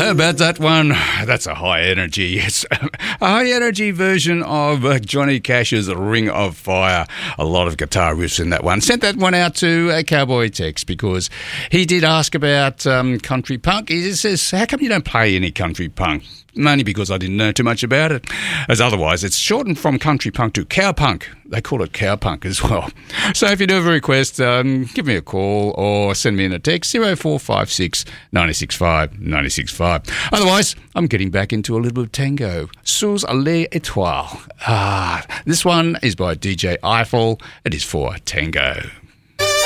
How about that one? That's a high energy. It's a high energy version of Johnny Cash's Ring of Fire. A lot of guitar riffs in that one. Sent that one out to Cowboy Tex because he did ask about country punk. He says, how come you don't play any country punk? Mainly because I didn't know too much about it. As otherwise, it's shortened from country punk to cowpunk. They call it cowpunk as well. So if you do have a request, give me a call or send me in a text, 0456 965 965. Otherwise, I'm getting back into a little bit of tango. Sous les étoiles. This one is by DJ Eiffel. It is for tango.